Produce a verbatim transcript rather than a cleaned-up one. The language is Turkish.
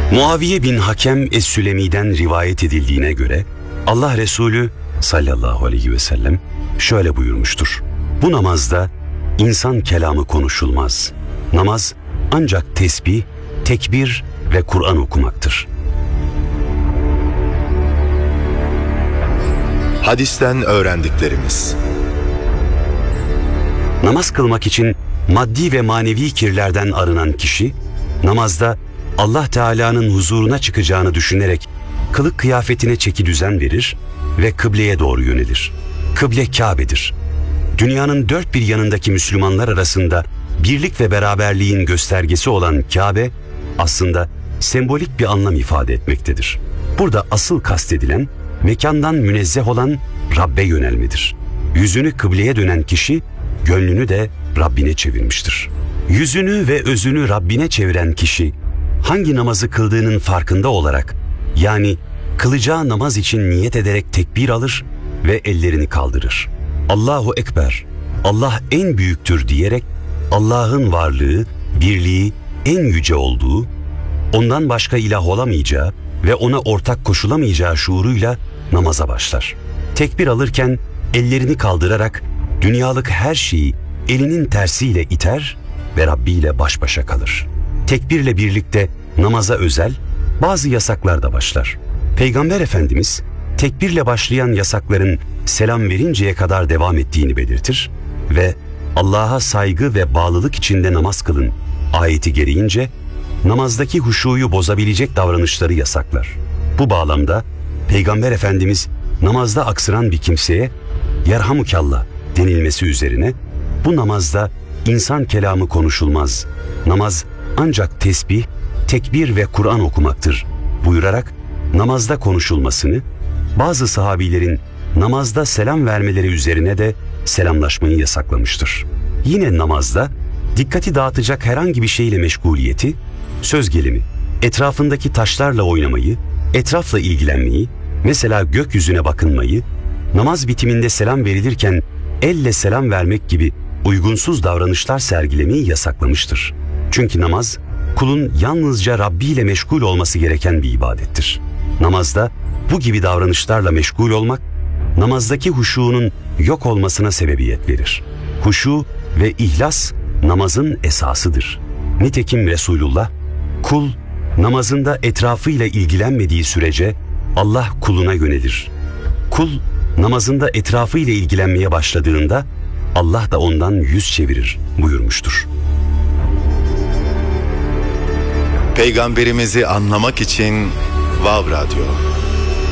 Muaviye bin Hakem Es-Sülemi'den rivayet edildiğine göre Allah Resulü sallallahu aleyhi ve sellem şöyle buyurmuştur. Bu namazda insan kelamı konuşulmaz. Namaz ancak tesbih, tekbir ve Kur'an okumaktır. Hadisten öğrendiklerimiz. Namaz kılmak için maddi ve manevi kirlerden arınan kişi, namazda Allah Teala'nın huzuruna çıkacağını düşünerek kılık kıyafetine çekidüzen verir ve kıbleye doğru yönelir. Kıble Kabe'dir. Dünyanın dört bir yanındaki Müslümanlar arasında birlik ve beraberliğin göstergesi olan Kabe, aslında sembolik bir anlam ifade etmektedir. Burada asıl kastedilen, mekandan münezzeh olan Rabbe yönelmedir. Yüzünü kıbleye dönen kişi, gönlünü de Rabbine çevirmiştir. Yüzünü ve özünü Rabbine çeviren kişi, hangi namazı kıldığının farkında olarak, yani kılacağı namaz için niyet ederek tekbir alır ve ellerini kaldırır. Allahu Ekber, Allah en büyüktür diyerek, Allah'ın varlığı, birliği en yüce olduğu, ondan başka ilah olamayacağı ve ona ortak koşulamayacağı şuuruyla namaza başlar. Tekbir alırken ellerini kaldırarak dünyalık her şeyi elinin tersiyle iter ve Rabbi ile baş başa kalır. Tekbirle birlikte namaza özel bazı yasaklar da başlar. Peygamber Efendimiz tekbirle başlayan yasakların selam verinceye kadar devam ettiğini belirtir ve Allah'a saygı ve bağlılık içinde namaz kılın ayeti gereğince namazdaki huşuyu bozabilecek davranışları yasaklar. Bu bağlamda Peygamber Efendimiz namazda aksıran bir kimseye yerhamukallah denilmesi üzerine bu namazda insan kelamı konuşulmaz. Namaz ancak tesbih, tekbir ve Kur'an okumaktır buyurarak namazda konuşulmasını, bazı sahabilerin namazda selam vermeleri üzerine de selamlaşmayı yasaklamıştır. Yine namazda dikkati dağıtacak herhangi bir şeyle meşguliyeti, söz gelimi, etrafındaki taşlarla oynamayı, etrafla ilgilenmeyi, mesela gökyüzüne bakınmayı, namaz bitiminde selam verilirken elle selam vermek gibi uygunsuz davranışlar sergilemeyi yasaklamıştır. Çünkü namaz, kulun yalnızca Rabbi ile meşgul olması gereken bir ibadettir. Namazda bu gibi davranışlarla meşgul olmak, namazdaki huşuğunun yok olmasına sebebiyet verir. Huşu ve ihlas namazın esasıdır. Nitekim Resulullah, kul namazında etrafıyla ilgilenmediği sürece Allah kuluna yönelir. Kul namazında etrafıyla ilgilenmeye başladığında Allah da ondan yüz çevirir buyurmuştur. Peygamberimizi anlamak için Vav Radyo.